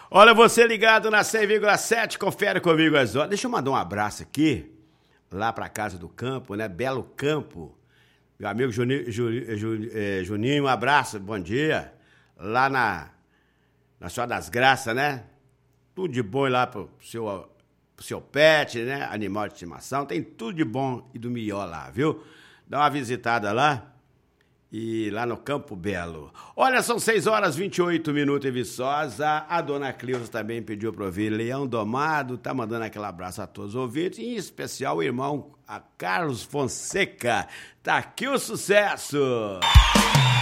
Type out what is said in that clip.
Olha, você ligado na 100,7, confere comigo as horas. Deixa eu mandar um abraço aqui, lá pra Casa do Campo, né? Belo Campo. Meu amigo Juninho, um abraço, bom dia. Lá na Senhora das Graças, né? Tudo de bom lá pro seu pet, né? Animal de estimação. Tem tudo de bom e do melhor lá, viu? Dá uma visitada lá. E lá no Campo Belo. Olha, são 6h28 em Viçosa. A dona Cleusa também pediu para ouvir Leão Domado. Tá mandando aquele abraço a todos os ouvintes. Em especial o irmão a Carlos Fonseca. Tá aqui o sucesso!